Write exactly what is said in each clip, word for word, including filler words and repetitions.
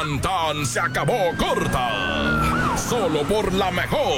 Tan tan se acabó corta. Solo por la mejor.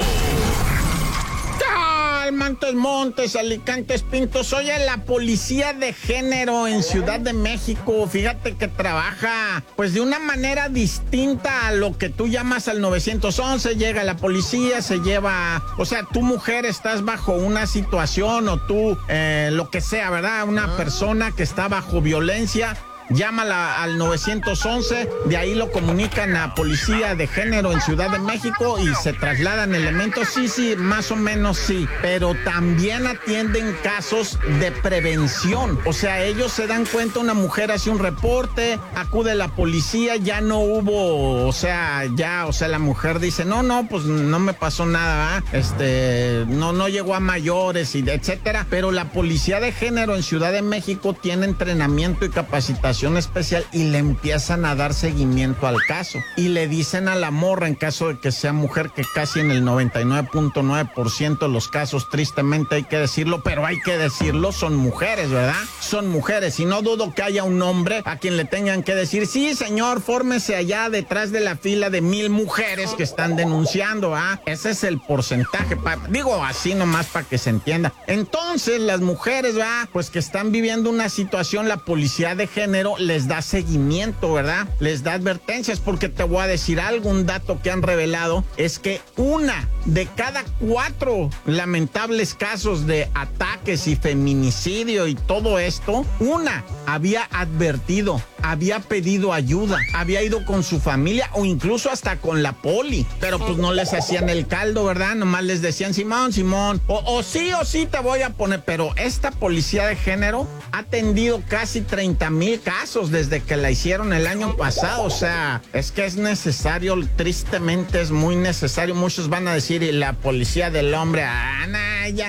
Montes, Montes, Alicantes, Pintos. Oye, la policía de género en Ciudad de México, fíjate que trabaja pues de una manera distinta a lo que tú llamas al nueve once. Llega la policía, se lleva, o sea, tu mujer estás bajo una situación o tú, eh, lo que sea, ¿verdad? Una persona que está bajo violencia. Llámala al nueve once, de ahí lo comunican a Policía de Género en Ciudad de México y se trasladan elementos. Sí, sí, más o menos sí, pero también atienden casos de prevención. O sea, ellos se dan cuenta, una mujer hace un reporte, acude la policía, ya no hubo, o sea, ya, o sea, la mujer dice, no, no, pues no me pasó nada, ¿eh? este, no, no llegó a mayores, y etcétera. Pero la Policía de Género en Ciudad de México tiene entrenamiento y capacitación especial y le empiezan a dar seguimiento al caso y le dicen a la morra, en caso de que sea mujer, que casi en el noventa y nueve punto nueve por ciento de los casos, tristemente hay que decirlo, pero hay que decirlo, son mujeres, ¿verdad? Son mujeres, y no dudo que haya un hombre a quien le tengan que decir, sí señor, fórmese allá detrás de la fila de mil mujeres que están denunciando, ¿ah? Ese es el porcentaje, pa, digo así nomás para que se entienda. Entonces las mujeres, ¿verdad? Pues que están viviendo una situación, la Policía de Género les da seguimiento, ¿verdad? Les da advertencias, porque te voy a decir algo, un dato que han revelado es que una de cada cuatro lamentables casos de ataques y feminicidio y todo esto, una había advertido, había pedido ayuda, había ido con su familia o incluso hasta con la poli, pero pues no les hacían el caldo, ¿verdad? Nomás les decían, Simón, Simón, o, o sí o sí te voy a poner. Pero esta Policía de Género ha atendido casi treinta mil casos desde que la hicieron el año pasado. O sea, es que es necesario, tristemente es muy necesario. Muchos van a decir, y la policía del hombre, ah, nah, ya.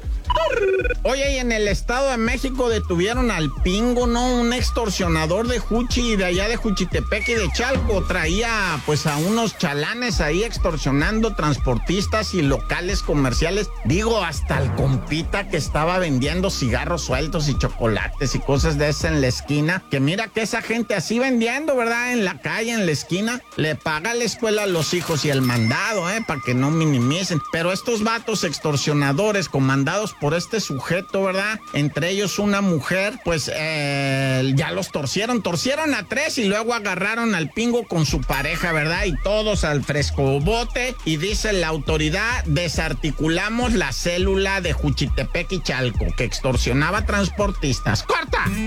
Oye, y en el Estado de México detuvieron al Pingo, ¿no? Un extorsionador de Juchi, de allá de Juchitepec y de Chalco. Traía pues a unos chalanes ahí extorsionando transportistas y locales comerciales. Digo, hasta el compita que estaba vendiendo cigarros sueltos y chocolates y cosas de esas en la esquina. Que mira que esa gente así vendiendo, ¿verdad? En la calle, en la esquina, le paga la escuela a los hijos y el mandado, ¿eh? Para que no minimicen. Pero estos vatos extorsionadores comandados por este sujeto, ¿verdad? Entre ellos una mujer, pues eh, ya los torcieron, torcieron a tres y luego agarraron al Pingo con su pareja, ¿verdad? Y todos al frescobote, y dice la autoridad, desarticulamos la célula de Juchitepec y Chalco que extorsionaba transportistas. ¡Corta!